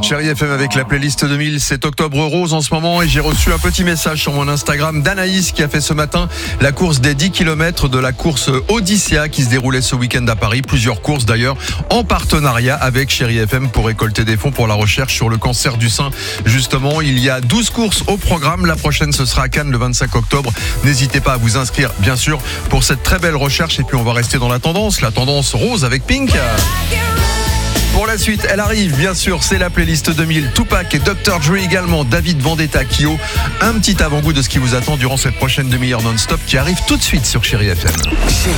Chérie FM avec la playlist 2000, c'est Octobre Rose en ce moment et j'ai reçu un petit message sur mon Instagram d'Anaïs qui a fait ce matin la course des 10 km de la course Odyssea qui se déroulait ce week-end à Paris. Plusieurs courses d'ailleurs en partenariat avec Chérie FM pour récolter des fonds pour la recherche sur le cancer du sein. Justement, il y a 12 courses au programme. La prochaine, ce sera à Cannes le 25 octobre. N'hésitez pas à vous inscrire, bien sûr, pour cette très belle recherche. Et puis, on va rester dans la tendance rose avec Pink. Pour la suite, elle arrive, bien sûr, c'est la playlist 2000. Tupac et Dr. Dre également, David Vendetta, Kyo. Un petit avant-goût de ce qui vous attend durant cette prochaine demi-heure non-stop qui arrive tout de suite sur Chérie FM.